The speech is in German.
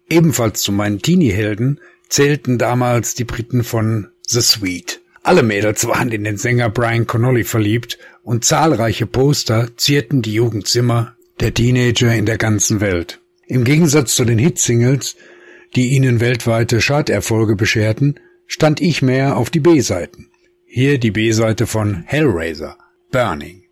Ebenfalls zu meinen Teenie-Helden zählten damals die Briten von The Sweet. Alle Mädels waren in den Sänger Brian Connolly verliebt und zahlreiche Poster zierten die Jugendzimmer der Teenager in der ganzen Welt. Im Gegensatz zu den Hitsingles, die ihnen weltweite Charterfolge bescherten, stand ich mehr auf die B-Seiten. Hier die B-Seite von Hellraiser, Burning.